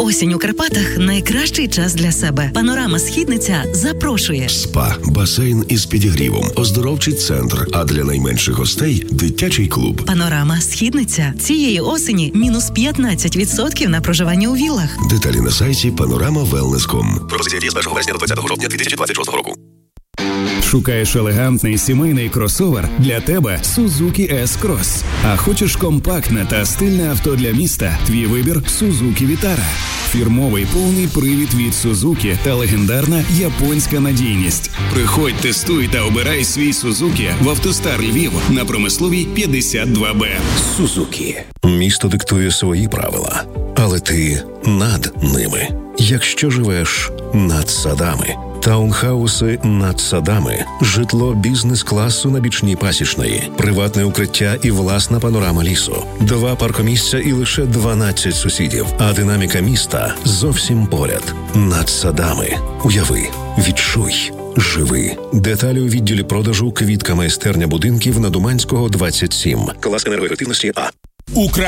Осінь у Карпатах – найкращий час для себе. Панорама Східниця запрошує. Спа, басейн із підігрівом, оздоровчий центр, а для найменших гостей – дитячий клуб. Панорама Східниця. Цієї осені мінус 15% на проживання у віллах. Деталі на сайті panoramawellness.com. Пропозиція діє з 1 вересня до 20 жовтня 2026 року. Шукаєш елегантний сімейний кросовер? Для тебе Suzuki S-Cross. А хочеш компактне та стильне авто для міста? Твій вибір Suzuki Vitara. Фірмовий повний привід від Suzuki та легендарна японська надійність. Приходь, тестуй та обирай свій Suzuki в «АвтоСтар Львів» на Промисловій 52Б. Suzuki. Місто диктує свої правила, але ти над ними. Якщо живеш над садами. Таунхауси над садами, житло бізнес-класу на бічній Пасічної, приватне укриття і власна панорама лісу, 2 паркомісця і лише 12 сусідів, а динаміка міста зовсім поряд. Над садами. Уяви, відчуй, живи. Деталі у відділі продажу «Квітка майстерня будинків» на Думанського, 27. Клас енергоефективності А.